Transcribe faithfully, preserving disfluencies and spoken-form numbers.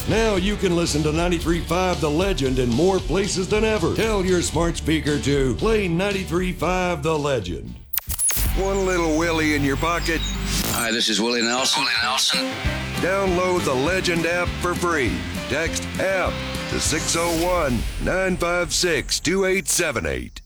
Now you can listen to ninety-three point five The Legend in more places than ever. Tell your smart speaker to play ninety-three point five The Legend. One little Willie in your pocket? Hi, this is Willie Nelson. Willie Nelson. Download the Legend app for free. Text app to six oh one, nine five six, two eight seven eight.